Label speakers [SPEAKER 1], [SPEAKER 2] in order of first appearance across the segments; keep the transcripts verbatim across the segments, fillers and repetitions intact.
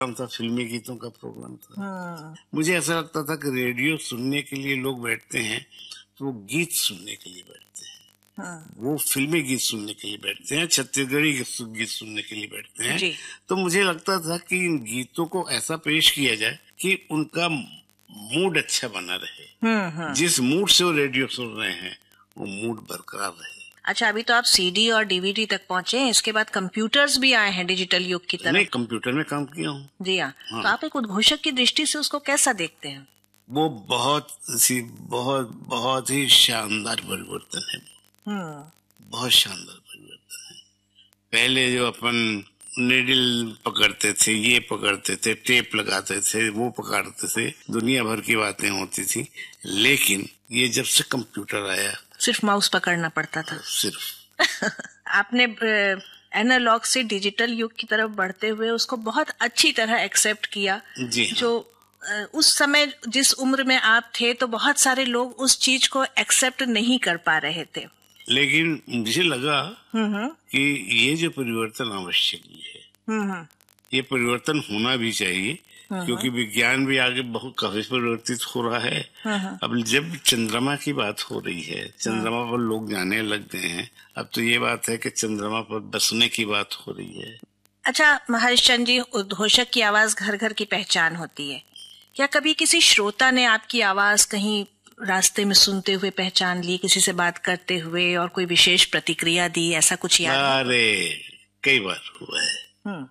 [SPEAKER 1] था, फिल्मी गीतों का प्रोग्राम था।
[SPEAKER 2] हाँ।
[SPEAKER 1] मुझे ऐसा लगता था कि रेडियो सुनने के लिए लोग बैठते हैं तो वो गीत सुनने के लिए बैठते हैं। हाँ। वो फिल्मी गीत सुनने के लिए बैठते हैं, छत्तीसगढ़ी गीत सुनने के लिए बैठते हैं जी। तो मुझे लगता था कि इन गीतों को ऐसा पेश किया जाए कि उनका मूड अच्छा बना रहे। हाँ, हाँ। जिस मूड से वो रेडियो सुन रहे हैं वो मूड बरकरार रहे।
[SPEAKER 2] अच्छा, अभी तो आप सीडी और डीवीडी तक पहुंचे हैं, इसके बाद कंप्यूटर्स भी आए हैं डिजिटल युग की तरफ।
[SPEAKER 1] नहीं, कंप्यूटर में काम किया हूँ।
[SPEAKER 2] जी हाँ, हाँ। तो आप एक उद्घोषक की दृष्टि से उसको कैसा देखते हैं?
[SPEAKER 1] वो बहुत सी बहुत बहुत ही शानदार परिवर्तन है। हाँ। बहुत शानदार परिवर्तन है। पहले जो अपन नीडल पकड़ते थे, ये पकड़ते थे, टेप लगाते थे, वो पकड़ते थे, दुनिया भर की बातें होती थी। लेकिन ये जब से कंप्यूटर आया,
[SPEAKER 2] सिर्फ माउस पकड़ना पड़ता था।
[SPEAKER 1] सिर्फ
[SPEAKER 2] आपने एनालॉग से डिजिटल युग की तरफ बढ़ते हुए उसको बहुत अच्छी तरह एक्सेप्ट किया।
[SPEAKER 1] जी हाँ।
[SPEAKER 2] जो उस समय जिस उम्र में आप थे तो बहुत सारे लोग उस चीज को एक्सेप्ट नहीं कर पा रहे थे।
[SPEAKER 1] लेकिन मुझे लगा कि ये जो परिवर्तन आवश्यक है, ये परिवर्तन होना भी चाहिए, क्योंकि विज्ञान भी आगे बहुत काफी परिवर्तित हो रहा है। अब जब चंद्रमा की बात हो रही है, चंद्रमा पर लोग जाने लग गए हैं, अब तो ये बात है कि चंद्रमा पर बसने की बात हो रही है।
[SPEAKER 2] अच्छा हरिश्चंद्र जी, उद्घोषक की आवाज घर घर की पहचान होती है। क्या कभी किसी श्रोता ने आपकी आवाज कहीं रास्ते में सुनते हुए पहचान ली, किसी से बात करते हुए और कोई विशेष प्रतिक्रिया दी, ऐसा कुछ याद है?
[SPEAKER 1] अरे कई बार हुआ है,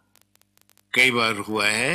[SPEAKER 1] कई बार हुआ है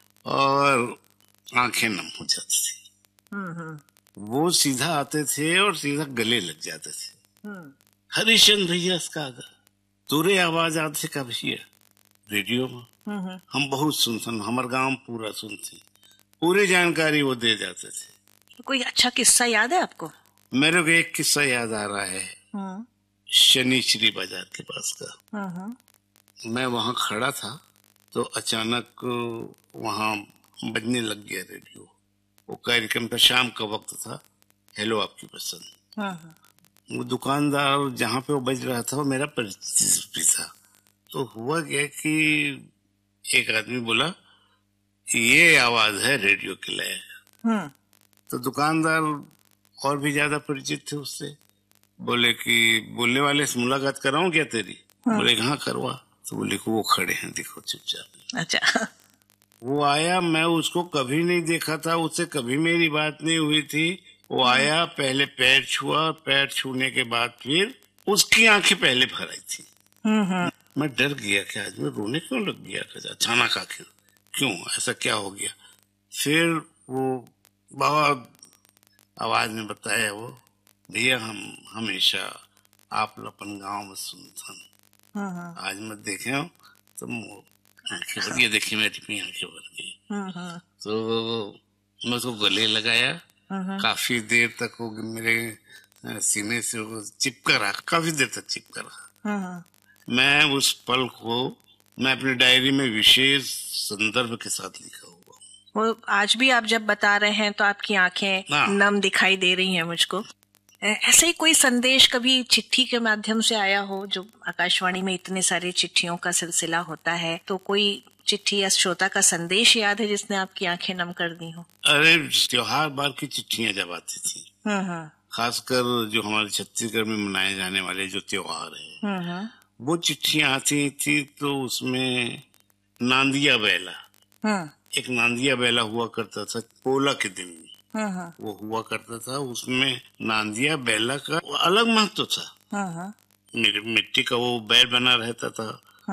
[SPEAKER 1] और आंखें नम हो जाती थी। वो सीधा आते थे और सीधा गले लग जाते थे। हरिश्चंद्र भैया इसका तुरे आवाज आते का भैया रेडियो में हम बहुत सुनते, हमारे गांव पूरा सुनते, पूरी जानकारी वो दे जाते थे।
[SPEAKER 2] कोई अच्छा किस्सा याद है आपको?
[SPEAKER 1] मेरे को एक किस्सा याद आ रहा है, शनिश्चरी बाजार के पास का। मैं वहां खड़ा था तो अचानक वहां बजने लग गया रेडियो। वो कार्यक्रम था, शाम का वक्त था, हेलो आपकी पसंद। वो दुकानदार जहाँ पे वो बज रहा था वो मेरा परिचित भी था। तो हुआ क्या कि एक आदमी बोला ये आवाज है रेडियो के लायक। तो दुकानदार और भी ज्यादा परिचित थे उससे, बोले कि बोलने वाले से मुलाकात कराऊं क्या तेरी? बोले हाँ करवा। तो बोले कि वो खड़े हैं, देखो चुपचाप।
[SPEAKER 2] अच्छा।
[SPEAKER 1] वो आया, मैं उसको कभी नहीं देखा था, उससे कभी मेरी बात नहीं हुई थी। वो आया, पहले पैर छुआ, पैर छूने के बाद फिर उसकी आंखें पहले भर आई थी। मैं डर गया कि आज मैं रोने क्यों लग गया, अचानक आखिर क्यों, ऐसा क्या हो गया? फिर वो बहुत आवाज में बताया, वो भैया हम हमेशा आप अपन गांव में सुनते, आज मत देखे हो तो आंखें भर गई, देखी मेरी भी आंखें भर गई। तो मैं उसको गले लगाया, काफी देर तक वो मेरे सीने से वो चिपका रहा, काफी देर तक चिपका रहा। मैं उस पल को मैं अपनी डायरी में विशेष संदर्भ के साथ लिखा हुआ।
[SPEAKER 2] वो आज भी आप जब बता रहे हैं तो आपकी आंखें नम दिखाई दे रही हैं मुझको। ऐसे ही कोई संदेश कभी चिट्ठी के माध्यम से आया हो? जो आकाशवाणी में इतने सारे चिट्ठियों का सिलसिला होता है, तो कोई चिट्ठी या श्रोता का संदेश याद है जिसने आपकी आंखें नम कर दी हो?
[SPEAKER 1] अरे त्योहार बार की चिट्ठियां जब आती थी, खासकर जो हमारे छत्तीसगढ़ में मनाए जाने वाले जो त्योहार है, वो चिट्ठियां आती थी तो उसमें नांदिया बेला, एक नांदिया बेला हुआ करता था पोला के दिन में, वो हुआ करता था। उसमें नांदिया बेला का अलग महत्व था। मिट्टी का वो बैल बना रहता था,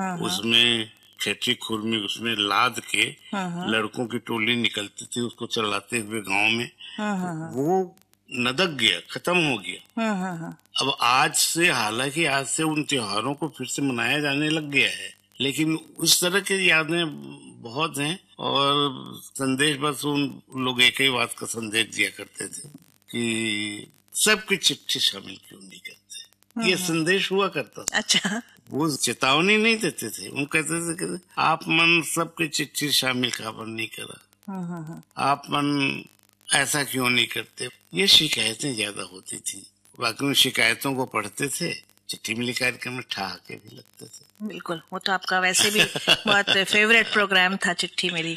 [SPEAKER 1] उसमें खेती खुरमी उसमें लाद के लड़कों की टोली निकलती थी उसको चलाते हुए गांव में। वो नदक गया, खत्म हो गया। अब आज से, हालांकि आज से उन त्योहारों को फिर से मनाया जाने लग गया है, लेकिन उस तरह की यादें बहुत हैं। और संदेश बस उन लोग एक ही बात का संदेश दिया करते थे कि सबकी चिट्ठी शामिल क्यों नहीं करते, ये संदेश हुआ करता था।
[SPEAKER 2] अच्छा।
[SPEAKER 1] वो चेतावनी नहीं देते थे, वो कहते थे कि आप मन सबकी चिट्ठी शामिल खबर नहीं करा, आप मन ऐसा क्यों नहीं करते। ये शिकायतें ज्यादा होती थी, बाकी उन शिकायतों को पढ़ते थे चिट्ठी मिली कार्यक्रम में ठहाके भी लगते थे।
[SPEAKER 2] बिल्कुल, वो तो आपका वैसे भी बहुत फेवरेट प्रोग्राम था चिट्ठी मिली।